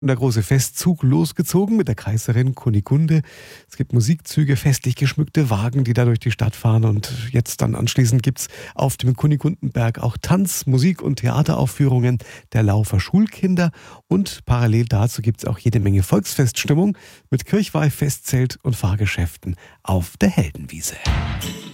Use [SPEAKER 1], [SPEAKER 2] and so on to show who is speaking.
[SPEAKER 1] Der große Festzug losgezogen mit der Kaiserin Kunigunde. Es gibt Musikzüge, festlich geschmückte Wagen, die da durch die Stadt fahren. Und jetzt dann anschließend gibt's auf dem Kunigundenberg auch Tanz-, Musik- und Theateraufführungen der Laufer Schulkinder. Und parallel dazu gibt's auch jede Menge Volksfeststimmung mit Kirchweih, Festzelt und Fahrgeschäften auf der Heldenwiese.